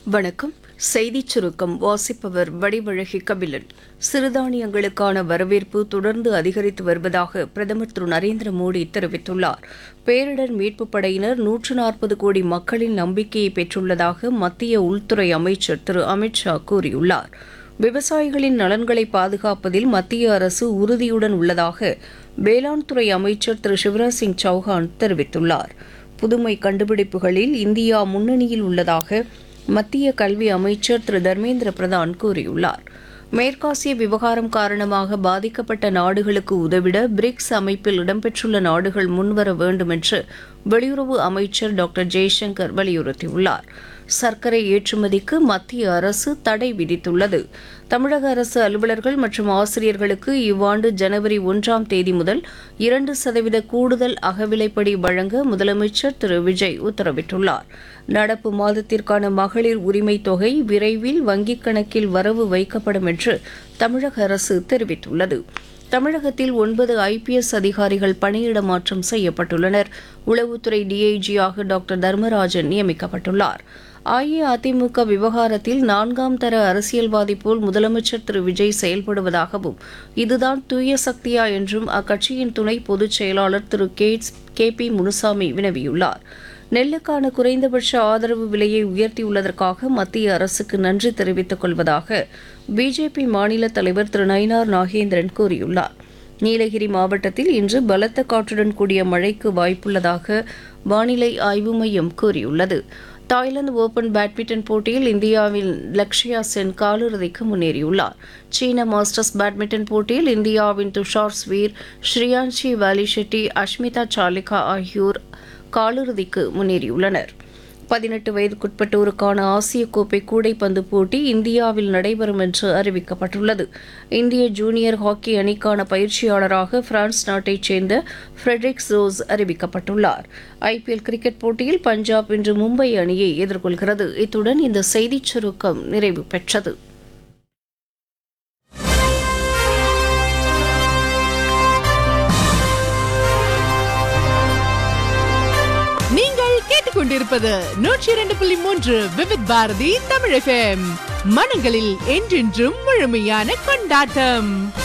வணக்கம். செய்திச் சுருக்கம் வாசிப்பவர் வடிவழகி கபிலன். சிறுதானியங்களுக்கான வரவேற்பு தொடர்ந்து அதிகரித்து வருவதாக பிரதமர் திரு நரேந்திர மோடி தெரிவித்துள்ளார். பேரிடர் மீட்புப் படையினர் 140 கோடி மக்களின் நம்பிக்கையை பெற்றுள்ளதாக மத்திய உள்துறை அமைச்சர் திரு அமித் ஷா கூறியுள்ளார். விவசாயிகளின் நலன்களை பாதுகாப்பதில் மத்திய அரசு உறுதியுடன் உள்ளதாக வேளாண் துறை அமைச்சர் திரு சிவராஜ் சிங் சௌஹான் தெரிவித்துள்ளார். புதுமை கண்டுபிடிப்புகளில் இந்தியா முன்னணியில் உள்ளதாக மத்திய கல்வி அமைச்சர் திரு தர்மேந்திர பிரதான் கூறியுள்ளார். மேற்காசிய விவகாரம் காரணமாக பாதிக்கப்பட்ட நாடுகளுக்கு உதவிட பிரிக்ஸ் அமைப்பில் இடம்பெற்றுள்ள நாடுகள் முன்வர வேண்டும் என்று வெளியுறவு அமைச்சர் டாக்டர் ஜெய்சங்கர் வலியுறுத்தியுள்ளார். சர்க்கரை ஏற்றுமதிக்கு மத்திய அரசு தடை விதித்துள்ளது. தமிழக அரசு அலுவலர்கள் மற்றும் ஆசிரியர்களுக்கு இவ்வாண்டு ஜனவரி 1ஆம் தேதி முதல் 2% கூடுதல் அகவிலைப்படி வழங்க முதலமைச்சர் திரு விஜய் உத்தரவிட்டுள்ளார். நடப்பு மாதத்திற்கான மகளிர் உரிமை தொகை விரைவில் வங்கிக் கணக்கில் வரவு வைக்கப்படும் என்று தமிழக அரசு தெரிவித்துள்ளது. தமிழகத்தில் 9 IPS அதிகாரிகள் பணியிட மாற்றம் செய்யப்பட்டுள்ளனர். உளவுத்துறை டிஐஜியாக டாக்டர் தர்மராஜன் நியமிக்கப்பட்டுள்ளார். அஇஅதிமுக விவகாரத்தில் 4ஆம் தர அரசியல்வாதி போல் முதலமைச்சர் திரு விஜய் செயல்படுவதாகவும் இதுதான் தூய சக்தியா என்றும் அக்கட்சியின் துணை பொதுச் செயலாளர் திரு கே.பி. முனுசாமி வினவியுள்ளார். நெல்லுக்கான குறைந்தபட்ச ஆதரவு விலையை உயர்த்தியுள்ளதற்காக மத்திய அரசுக்கு நன்றி தெரிவித்துக் கொள்வதாக பிஜேபி மாநில தலைவர் திரு நயினார் நாகேந்திரன் கூறியுள்ளார். நீலகிரி மாவட்டத்தில் இன்று பலத்த காற்றுடன் கூடிய மழைக்கு வாய்ப்புள்ளதாக வானிலை ஆய்வு மையம் கூறியுள்ளது. தாய்லாந்து ஓபன் பேட்மிண்டன் போட்டியில் இந்தியாவின் லக்ஷயா சென் காலிறுதிக்கு முன்னேறியுள்ளார். சீன மாஸ்டர்ஸ் பேட்மிண்டன் போட்டியில் இந்தியாவின் துஷார் ஸ்வீர், ஸ்ரீயான்ஷி வாலிஷெட்டி, அஷ்மிதா சாலிகா ஆகியோர் காலிறுதிக்கு முன்னேறியுள்ளனர். 18 வயதுக்குட்பட்டோருக்கான ஆசிய கோப்பை கூடைப்பந்து போட்டி இந்தியாவில் நடைபெறும் என்று அறிவிக்கப்பட்டுள்ளது. இந்திய ஜூனியர் ஹாக்கி அணிக்கான பயிற்சியாளராக பிரான்ஸ் நாட்டைச் சேர்ந்த ஃப்ரெட்ரிக் ரோஸ் அறிவிக்கப்பட்டுள்ளார். IPL கிரிக்கெட் போட்டியில் பஞ்சாப் இன்று மும்பை அணியை எதிர்கொள்கிறது. இத்துடன் இந்த செய்திச் சுருக்கம் நிறைவு பெற்றது. கொண்டிருப்பது 102.3 விவித் பாரதி தமிழ் FM. மனங்களில் என்றென்றும் முழுமையான கொண்டாட்டம்.